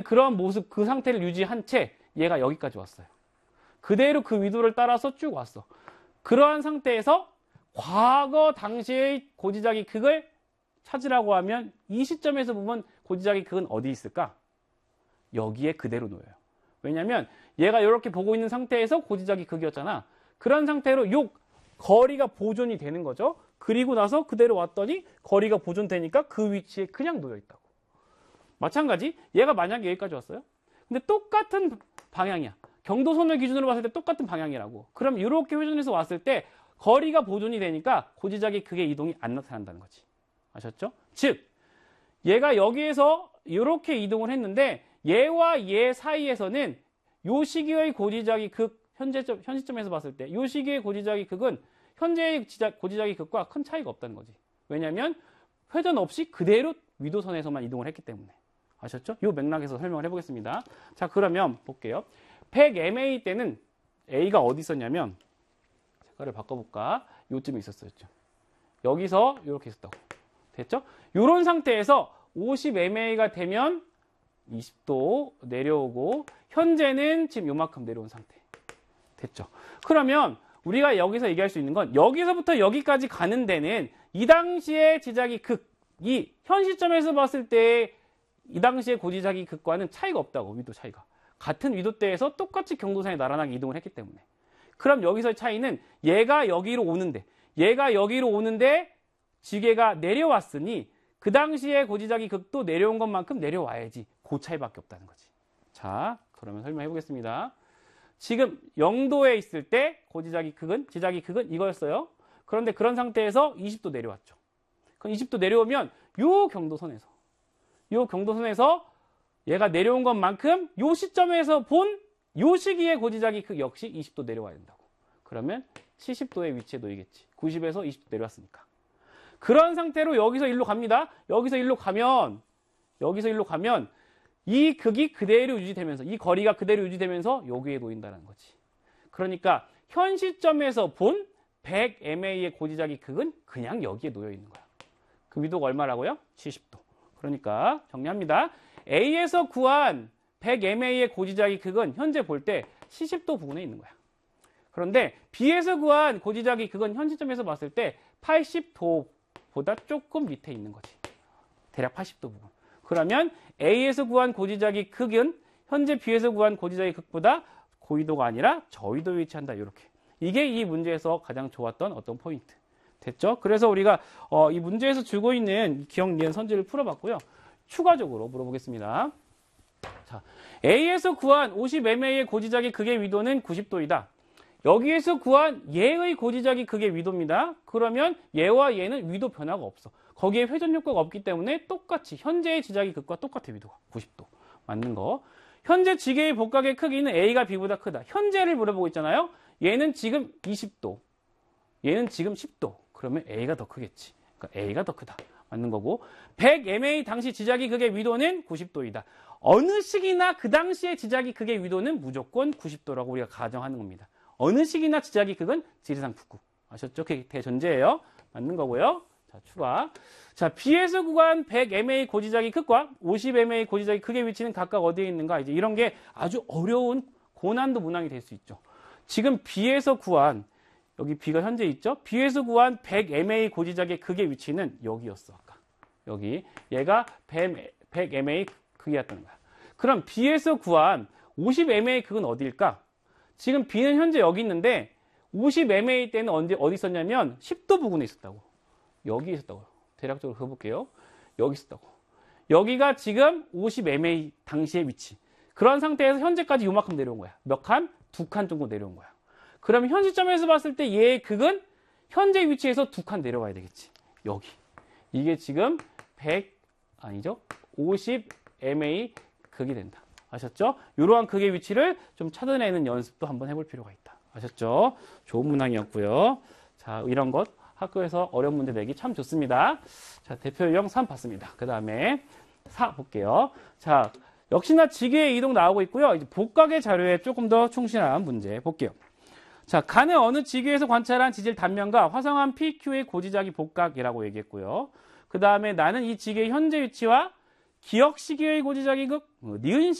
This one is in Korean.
그런 모습, 그 상태를 유지한 채 얘가 여기까지 왔어요. 그대로 그 위도를 따라서 쭉 왔어. 그러한 상태에서 과거 당시의 고지작의 극을 찾으라고 하면 이 시점에서 보면 고지작의 극은 어디 있을까? 여기에 그대로 놓여요. 왜냐면 얘가 이렇게 보고 있는 상태에서 고지작의 극이었잖아. 그런 상태로 요 거리가 보존이 되는 거죠. 그리고 나서 그대로 왔더니 거리가 보존되니까 그 위치에 그냥 놓여 있다고. 마찬가지 얘가 만약에 여기까지 왔어요. 근데 똑같은 방향이야. 경도선을 기준으로 봤을 때 똑같은 방향이라고. 그럼 이렇게 회전해서 왔을 때 거리가 보존이 되니까 고지작의 극의 이동이 안 나타난다는 거지. 아셨죠? 즉 얘가 여기에서 이렇게 이동을 했는데 얘와 얘 사이에서는 요 시기의 고지작의 극, 현 시점에서 봤을 때 요 시기의 고지작의 극은 현재의 고지작의 극과 큰 차이가 없다는 거지. 왜냐하면 회전 없이 그대로 위도선에서만 이동을 했기 때문에. 아셨죠? 요 맥락에서 설명을 해보겠습니다. 자, 그러면 볼게요. 100MA 때는 A가 어디 있었냐면, 색깔을 바꿔볼까? 요쯤에 있었어요. 여기서 이렇게 있었다고. 됐죠? 요런 상태에서 50MA가 되면 20도 내려오고, 현재는 지금 요만큼 내려온 상태. 됐죠? 그러면 우리가 여기서 얘기할 수 있는 건 여기서부터 여기까지 가는 데는 이 당시의 지작의 극이 현 시점에서 봤을 때 이 당시의 고지작의 극과는 차이가 없다고. 위도 차이가. 같은 위도대에서 똑같이 경도선에 나란하게 이동을 했기 때문에. 그럼 여기서의 차이는 얘가 여기로 오는데 지게가 내려왔으니 그 당시에 고지작의 극도 내려온 것만큼 내려와야지. 그 차이밖에 없다는 거지. 자, 그러면 설명해 보겠습니다. 지금 0도에 있을 때 지작의 극은 이거였어요. 그런데 그런 상태에서 20도 내려왔죠. 그럼 20도 내려오면 요 경도선에서 얘가 내려온 것만큼 요 시점에서 본 요 시기의 고지작의 극 역시 20도 내려와야 된다고. 그러면 70도의 위치에 놓이겠지. 90에서 20도 내려왔으니까. 그런 상태로 여기서 일로 갑니다. 여기서 일로 가면 이 극이 그대로 유지되면서, 이 거리가 그대로 유지되면서 여기에 놓인다는 거지. 그러니까 현 시점에서 본 100MA의 고지작의 극은 그냥 여기에 놓여 있는 거야. 그 위도가 얼마라고요? 70도. 그러니까 정리합니다. A에서 구한 100MA의 고지작의 극은 현재 볼 때 70도 부근에 있는 거야. 그런데 B에서 구한 고지작의 극은 현 시점에서 봤을 때 80도보다 조금 밑에 있는 거지. 대략 80도 부근. 그러면 A에서 구한 고지작의 극은 현재 B에서 구한 고지작의 극보다 고위도가 아니라 저위도에 위치한다. 이렇게. 이게 이 문제에서 가장 좋았던 어떤 포인트. 됐죠? 그래서 우리가 이 문제에서 주고 있는 기억, 니은, 선지를 풀어봤고요. 추가적으로 물어보겠습니다. 자, A에서 구한 50MA의 고지작의 극의 위도는 90도이다. 여기에서 구한 얘의 고지작의 극의 위도입니다. 그러면 얘와 얘는 위도 변화가 없어. 거기에 회전 효과가 없기 때문에 똑같이 현재의 지작의 극과 똑같아. 위도가 90도. 맞는 거. 현재 지게의 복각의 크기는 A가 B보다 크다. 현재를 물어보고 있잖아요. 얘는 지금 20도. 얘는 지금 10도. 그러면 A가 더 크겠지. 그러니까 A가 더 크다. 맞는 거고. 100MA 당시 지작의 극의 위도는 90도이다. 어느 시기나 그 당시의 지작의 극의 위도는 무조건 90도라고 우리가 가정하는 겁니다. 어느 시기나 지작의 극은 지리산 북극. 아셨죠? 그게 대전제예요. 맞는 거고요. 자, 추가. 자, B에서 구한 100MA 고지작의 극과 50MA 고지작의 극의 위치는 각각 어디에 있는가? 이제 이런 게 아주 어려운 고난도 문항이 될 수 있죠. 지금 B에서 구한, 여기 B가 현재 있죠? B에서 구한 100MA 고지작의 극의 위치는 여기였어. 아까. 여기. 얘가 100MA 극이었던 거야. 그럼 B에서 구한 50MA 극은 어디일까? 지금 B는 현재 여기 있는데 50MA 때는 어디 있었냐면 10도 부근에 있었다고. 여기 있었다고요. 대략적으로 그어볼게요. 여기 있었다고. 여기가 지금 50MA 당시의 위치. 그런 상태에서 현재까지 요만큼 내려온 거야. 몇 칸? 2칸 정도 내려온 거야. 그러면 현 시점에서 봤을 때 얘의 극은 현재 위치에서 2칸 내려와야 되겠지. 여기. 이게 지금 50MA 극이 된다. 아셨죠? 이러한 극의 위치를 좀 찾아내는 연습도 한번 해볼 필요가 있다. 아셨죠? 좋은 문항이었고요. 자, 이런 것 학교에서 어려운 문제 내기 참 좋습니다. 자, 대표 유형 3 봤습니다. 그 다음에 4 볼게요. 자, 역시나 지게의 이동 나오고 있고요. 이제 복각의 자료에 조금 더 충실한 문제 볼게요. 자, 간의 어느 지게에서 관찰한 지질 단면과 화성한 PQ의 고지작이 복각이라고 얘기했고요. 그 다음에 나는 이 지게의 현재 위치와 기억 시기의 고지작의 극, 니은